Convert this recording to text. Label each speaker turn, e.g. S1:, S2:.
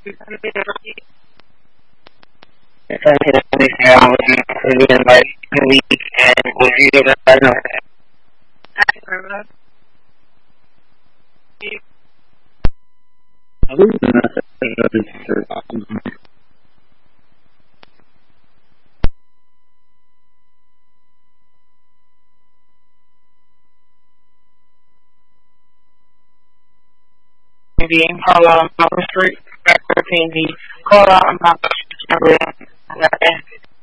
S1: If I hit anything, I would be in like a week and would you get a I call out my street back to the call out my